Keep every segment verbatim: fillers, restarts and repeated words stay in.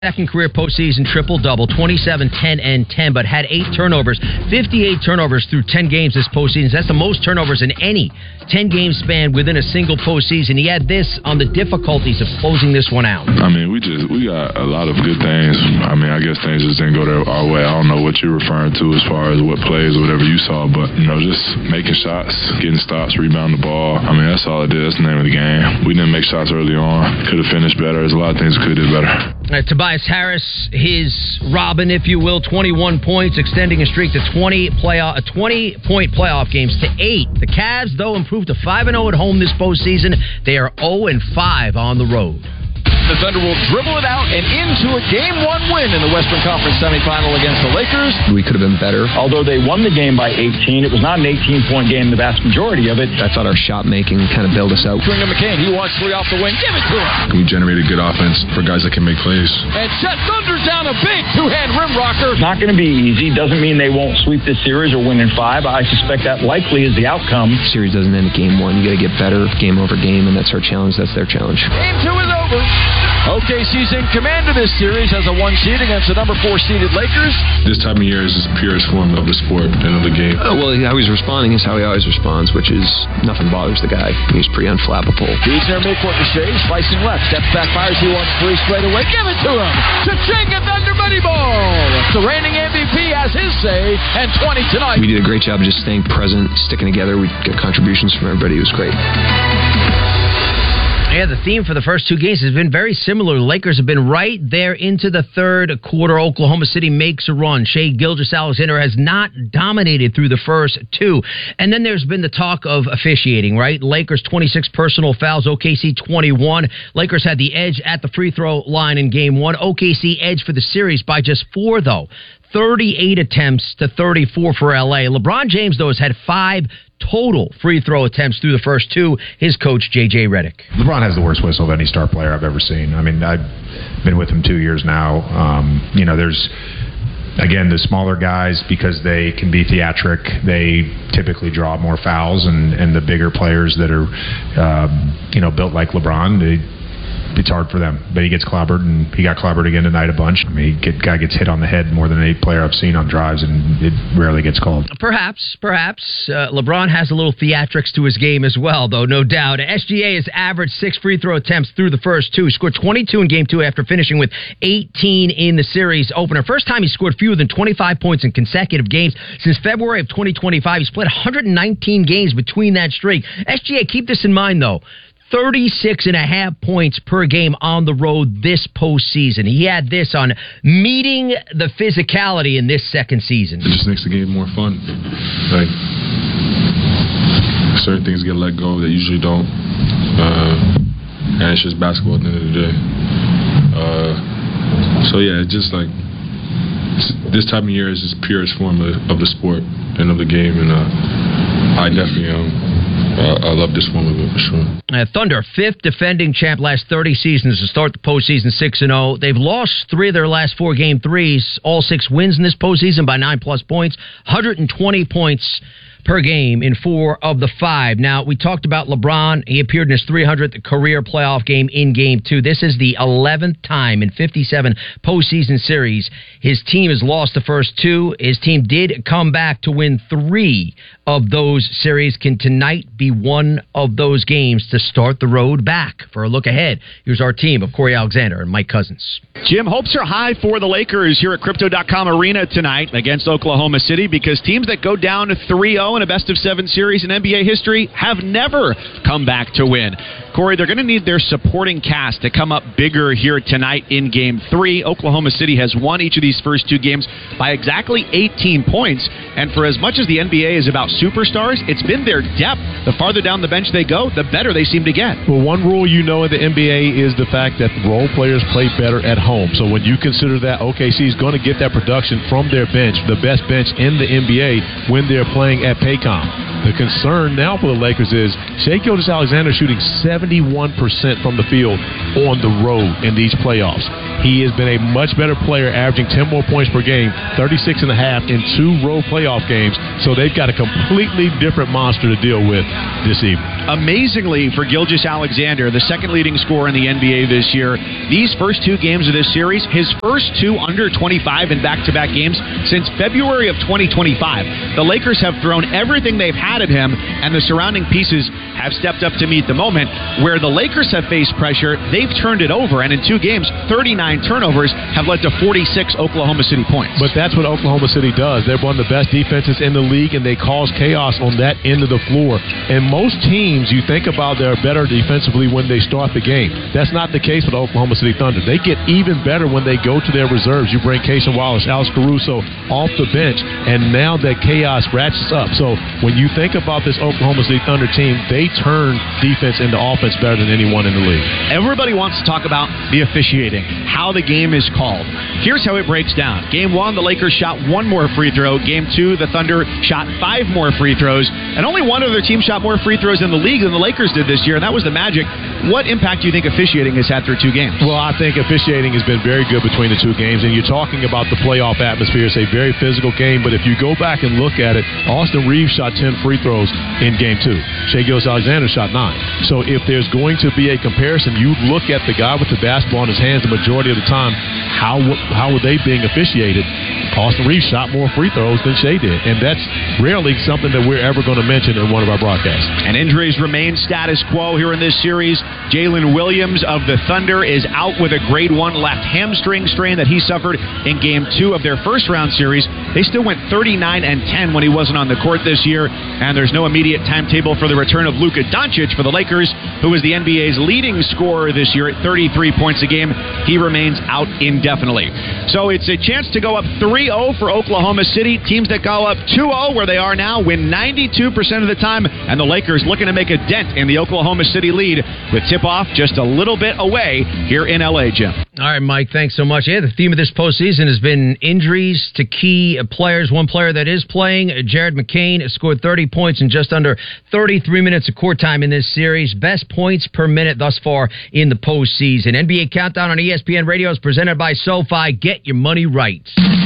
Second career postseason triple-double, twenty-seven, ten, and ten, but had eight turnovers, fifty-eight turnovers through ten games this postseason. That's the most turnovers in any ten-game span within a single postseason. He had this on the difficulties of closing this one out. I mean, we just we got a lot of good things. I mean, I guess things just didn't go our way. I don't know what you're referring to as far as what plays or whatever you saw, but, you know, just making shots, getting stops, rebounding the ball. I mean, that's all it is. That's the name of the game. We didn't make shots early on. Could have finished better. There's a lot of things we could have did better. Uh, Tobias Harris, his Robin, if you will, twenty-one points, extending a streak to twenty playoff, uh, twenty-point playoff games to eight. The Cavs, though, improved to five and oh at home this postseason. They are oh and five on the road. The Thunder will dribble it out and into a game one win in the Western Conference semifinal against the Lakers. We could have been better. Although they won the game by eighteen, it was not an eighteen-point game, the vast majority of it. I thought our shot making kind of bailed us out. Tringham McCain, he wants three off the wing. Give it to him. We generated good offense for guys that can make plays. And Chet Thunder's down a big two-hand rim rocker. It's not going to be easy. Doesn't mean they won't sweep this series or win in five. I suspect that likely is the outcome. The series doesn't end at game one. You got to get better game over game, and that's our challenge. That's their challenge. Game two is over. O K C's in command of this series as a one seed against the number four seeded Lakers. This time of year is the purest form of the sport and of the game. Uh, well, how he's responding is how he always responds, which is nothing bothers the guy. He's pretty unflappable. He's near midcourt to Shea, slicing left, steps back, fires, he wants three straight away. Give it to him. Cha-ching, a Thunder money ball. The reigning M V P has his say, and twenty tonight. We did a great job of just staying present, sticking together. We got contributions from everybody. It was great. Yeah, the theme for the first two games has been very similar. The Lakers have been right there into the third quarter. Oklahoma City makes a run. Shai Gilgeous-Alexander has not dominated through the first two. And then there's been the talk of officiating, right? Lakers twenty-six personal fouls, O K C twenty-one. Lakers had the edge at the free throw line in game one. O K C edge for the series by just four, though. thirty-eight attempts to thirty-four for L A. LeBron James, though, has had five total free throw attempts through the first two. His coach, J J Redick. LeBron has the worst whistle of any star player I've ever seen. I mean, I've been with him two years now. Um, you know, there's, again, the smaller guys, because they can be theatric, they typically draw more fouls, and, and the bigger players that are, um, you know, built like LeBron, they, it's hard for them. But he gets clobbered, and he got clobbered again tonight a bunch. I mean, he get, guy gets hit on the head more than any player I've seen on drives, and it rarely gets called. Perhaps, perhaps. Uh, LeBron has a little theatrics to his game as well, though, no doubt. S G A has averaged six free throw attempts through the first two. He scored twenty-two in game two after finishing with eighteen in the series opener. First time he scored fewer than twenty-five points in consecutive games since February of twenty twenty-five. He split one hundred nineteen games between that streak. S G A, keep this in mind, though. thirty-six and a half points per game on the road this postseason. He had this on meeting the physicality in this second season. It just makes the game more fun. Like, certain things get let go that usually don't. Uh, and it's just basketball at the end of the day. Uh, so, yeah, it's just like, it's, this time of year is the purest form of, of the sport and of the game. And uh, I definitely um, Uh, I love this one with it for sure. Uh, Thunder, fifth defending champ last thirty seasons to start the postseason six and oh. They've lost three of their last four game threes, all six wins in this postseason by nine plus points, one hundred twenty points per game in four of the five. Now, we talked about LeBron. He appeared in his three hundredth career playoff game in game two. This is the eleventh time in fifty-seven postseason series his team has lost the first two. His team did come back to win three of those series. Can tonight be one of those games to start the road back? For a look ahead, here's our team of Corey Alexander and Mike Cousins. Jim, hopes are high for the Lakers here at Crypto dot com Arena tonight against Oklahoma City, because teams that go down to three oh in a best-of-seven series in N B A history have never come back to win. Corey, they're going to need their supporting cast to come up bigger here tonight in Game three. Oklahoma City has won each of these first two games by exactly eighteen points, and for as much as the N B A is about superstars, it's been their depth. The farther down the bench they go, the better they seem to get. Well, one rule you know in the N B A is the fact that role players play better at home. So when you consider that, O K C is going to get that production from their bench, the best bench in the N B A, when they're playing at Paycom. The concern now for the Lakers is Shai Gilgeous-Alexander shooting seventy-one percent from the field on the road in these playoffs. He has been a much better player, averaging ten more points per game, thirty-six and a half in two road playoff games. So they've got a completely different monster to deal with this evening. Amazingly for Gilgeous-Alexander, the second leading scorer in the N B A this year, these first two games of this series, his first two under twenty-five in back-to-back games since February of twenty twenty-five. The Lakers have thrown everything they've had at him, and the surrounding pieces have stepped up to meet the moment. Where the Lakers have faced pressure, they've turned it over, and in two games, thirty-nine turnovers have led to forty-six Oklahoma City points. But that's what Oklahoma City does. They're one of the best defenses in the league, and they cause chaos on that end of the floor. And most teams, you think about, they're better defensively when they start the game. That's not the case with Oklahoma City Thunder. They get even better when they go to their reserves. You bring Cason Wallace, Alex Caruso off the bench, and now that chaos ratchets up. So when you think about this Oklahoma City Thunder team, they turn defense into offense better than anyone in the league. Everybody wants to talk about the officiating, how the game is called. Here's how it breaks down. Game one, the Lakers shot one more free throw. Game two, the Thunder shot five more free throws. And only one other team shot more free throws in the league than the Lakers did this year, and that was the Magic. What impact do you think officiating has had through two games? Well, I think officiating has been very good between the two games, and you're talking about the playoff atmosphere. It's a very physical game, but if you go back and look at it, Austin Reeves shot ten free throws in game two. Shai Gilgeous-Alexander shot nine. So if there's going to be a comparison, you look at the guy with the basketball in his hands the majority of the time, how how were they being officiated? Austin Reeves shot more free throws than Shai did, and that's rarely something that we're ever going to mention in one of our broadcasts. And injuries remain status quo here in this series. Jalen Williams of the Thunder is out with a grade one left hamstring strain that he suffered in game two of their first round series. They still went thirty-nine and ten when he wasn't on the court this year, and there's no immediate timetable for the return of Luka Doncic for the Lakers, who is the N B A's leading scorer this year at thirty-three points a game. He remains out indefinitely. So it's a chance to go up three oh for Oklahoma City. Teams that go up two oh where they are now win ninety-two percent of the time, and the Lakers looking to make a dent in the Oklahoma City lead with tip-off just a little bit away here in L A, Jim. All right, Mike, thanks so much. Yeah, the theme of this postseason has been injuries to key players. One player that is playing, Jared McCain, scored thirty points in just under thirty-three minutes of court time in this series. Best points per minute thus far in the postseason. N B A Countdown on E S P N Radio is presented by SoFi. Get your money right.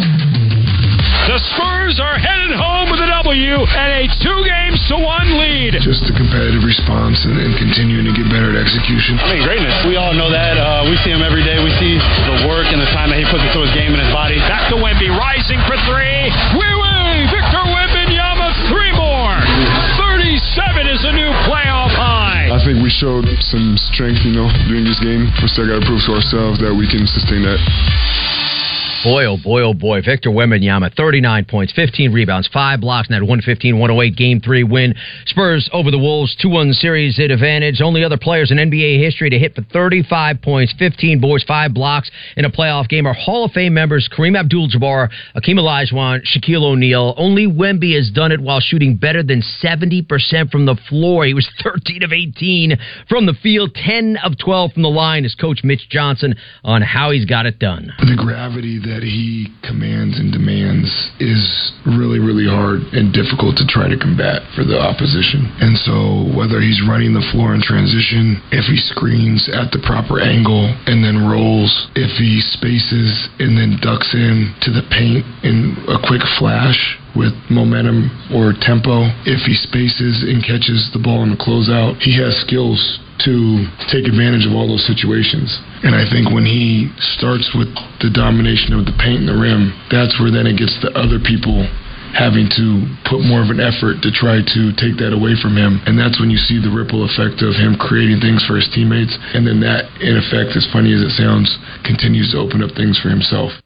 The Spurs are headed home with a W and a two games to one lead. Just the competitive response and, and continuing to get better at execution. I mean, greatness. We all know that. Uh, we see him every day. We see the work and the time that he puts into his game and his body. Back to Wemby, rising for three. We win! Victor Wembanyama, three more. thirty-seven is a new playoff high. I think we showed some strength, you know, during this game. We still got to prove to ourselves that we can sustain that. Boy, oh boy, oh boy. Victor Wembanyama, thirty-nine points, fifteen rebounds, five blocks, and that one fifteen one oh eight Game three win. Spurs over the Wolves, two one series advantage. Only other players in N B A history to hit for thirty-five points, fifteen boards, five blocks in a playoff game are Hall of Fame members Kareem Abdul-Jabbar, Akeem Olajuwon, Shaquille O'Neal. Only Wemby has done it while shooting better than seventy percent from the floor. He was thirteen of eighteen from the field, ten of twelve from the line. Is Coach Mitch Johnson on how he's got it done. The gravity that that he commands and demands is really, really hard and difficult to try to combat for the opposition. And so whether he's running the floor in transition, if he screens at the proper angle and then rolls, if he spaces and then ducks in to the paint in a quick flash with momentum or tempo, if he spaces and catches the ball in the closeout, he has skills to take advantage of all those situations. And I think when he starts with the domination of the paint and the rim, that's where then it gets the other people having to put more of an effort to try to take that away from him. And that's when you see the ripple effect of him creating things for his teammates. And then that, in effect, as funny as it sounds, continues to open up things for himself.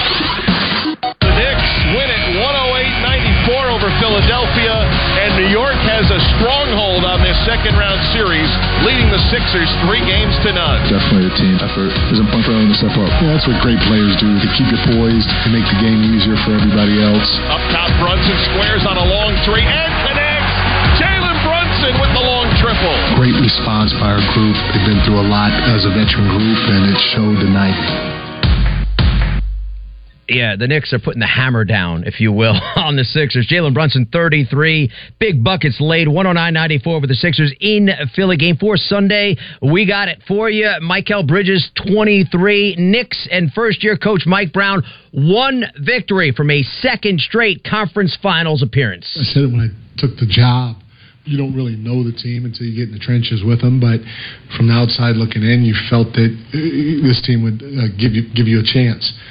The Knicks win it one oh eight ninety-four over Philadelphia, and New York has a stronghold on this second round series, leading the Sixers three games to none. Definitely a team effort. There's a point for everyone to step up. Yeah, that's what great players do. They keep it poised and make the game easier for everybody else. Up top, Brunson squares on a long three and connects. Jalen Brunson with the long triple. Great response by our group. They've been through a lot as a veteran group, and it showed tonight. Yeah, the Knicks are putting the hammer down, if you will, on the Sixers. Jalen Brunson, thirty-three. Big buckets laid, one oh nine ninety-four over the Sixers in Philly. Game four Sunday. We got it for you. Mikal Bridges, twenty-three. Knicks and first-year coach Mike Brown, one victory from a second straight conference finals appearance. I said it when I took the job. You don't really know the team until you get in the trenches with them, but from the outside looking in, you felt that uh, this team would uh, give you give you a chance.